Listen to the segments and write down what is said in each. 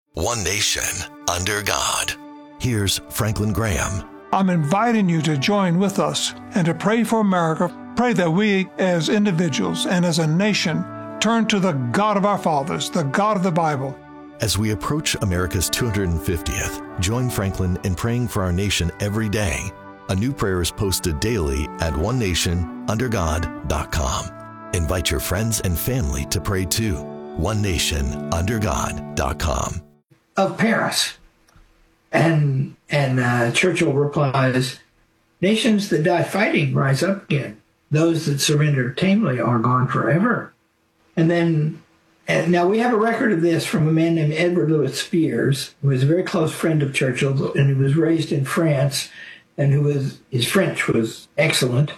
One nation, under God. Here's Franklin Graham. I'm inviting you to join with us and to pray for America. Pray that we as individuals and as a nation turn to the God of our fathers, the God of the Bible. As we approach America's 250th, join Franklin in praying for our nation every day. A new prayer is posted daily at onenationundergod.com. Invite your friends and family to pray too. onenationundergod.com. Of Paris. And Churchill replies, nations that die fighting rise up again. Those that surrender tamely are gone forever. And now we have a record of this from a man named Edward Louis Spears, who was a very close friend of Churchill and who was raised in France and his French was excellent.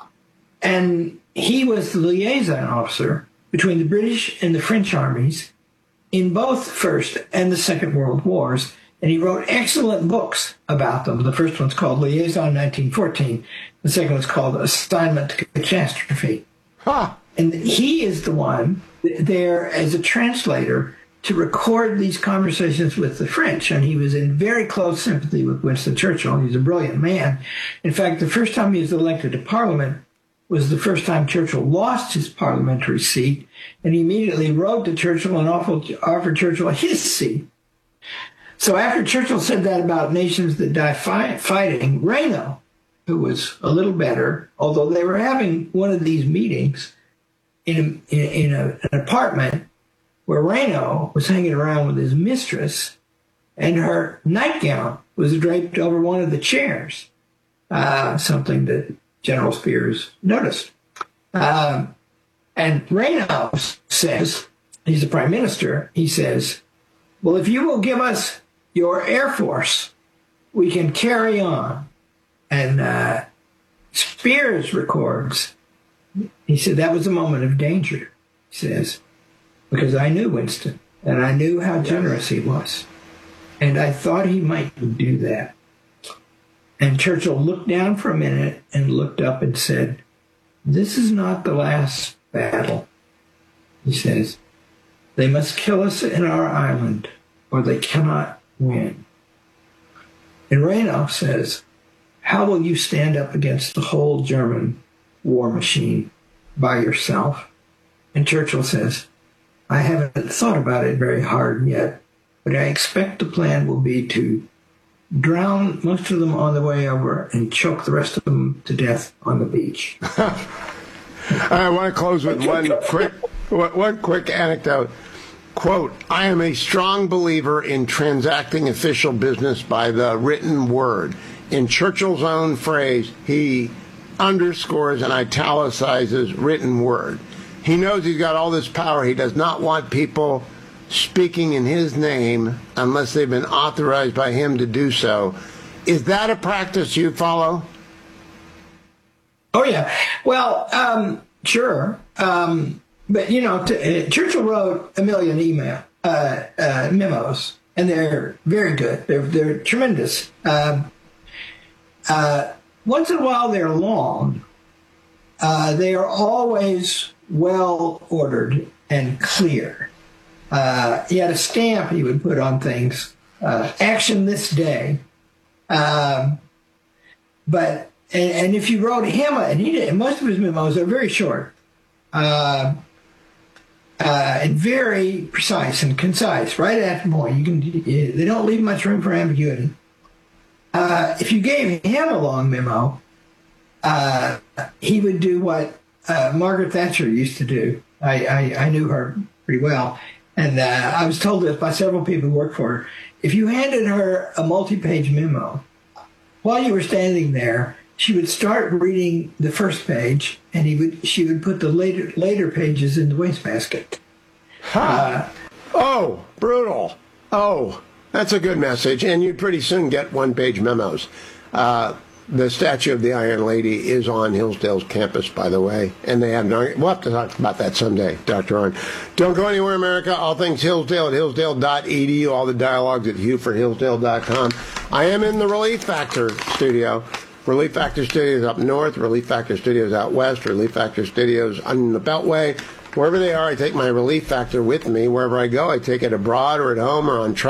And he was the liaison officer between the British and the French armies in both the First and the Second World Wars, and he wrote excellent books about them. The first one's called Liaison 1914. The second one's called Assignment to Catastrophe. Huh. And he is the one there as a translator to record these conversations with the French, and he was in very close sympathy with Winston Churchill. He's a brilliant man. In fact, the first time he was elected to Parliament was the first time Churchill lost his parliamentary seat, and he immediately wrote to Churchill and offered Churchill his seat. So after Churchill said that about nations that die fighting, Reynaud, who was a little better, although they were having one of these meetings in an apartment where Reynaud was hanging around with his mistress, and her nightgown was draped over one of the chairs, something that General Spears noticed. And Reynaud says, he's the prime minister, he says, well, if you will give us your Air Force, we can carry on. And Spears records, he said, that was a moment of danger, he says, because I knew Winston, and I knew how generous he was. And I thought he might do that. And Churchill looked down for a minute and looked up and said, this is not the last battle. He says, they must kill us in our island or they cannot win. And Reynaud says, how will you stand up against the whole German war machine by yourself? And Churchill says, I haven't thought about it very hard yet, but I expect the plan will be to drown most of them on the way over and choke the rest of them to death on the beach. I want to close with one quick anecdote. Quote, I am a strong believer in transacting official business by the written word. In Churchill's own phrase, he underscores and italicizes written word. He knows he's got all this power. He does not want people speaking in his name unless they've been authorized by him to do so. Is that a practice you follow? Oh, yeah. Well, sure. But, Churchill wrote a million memos, and they're very good. They're tremendous. Once in a while, they're long. They are always well-ordered and clear. He had a stamp he would put on things, action this day. And if you wrote him, and he did, most of his memos are very short, and very precise and concise, right at the point. They don't leave much room for ambiguity. If you gave him a long memo, he would do what Margaret Thatcher used to do. I knew her pretty well. And I was told this by several people who worked for her. If you handed her a multi-page memo, while you were standing there, she would start reading the first page, and she would put the later pages in the wastebasket. Oh, brutal. Oh, that's a good message. And you'd pretty soon get one-page memos. The statue of the Iron Lady is on Hillsdale's campus, by the way, and they have we'll have to talk about that someday, Dr. Arnn. Don't go anywhere, America. All things Hillsdale at hillsdale.edu, all the dialogues at HughForHillsdale.com. I am in the Relief Factor studio. Relief Factor Studios up north, Relief Factor Studios out west, Relief Factor Studios on the Beltway. Wherever they are, I take my Relief Factor with me. Wherever I go, I take it abroad or at home or on travel.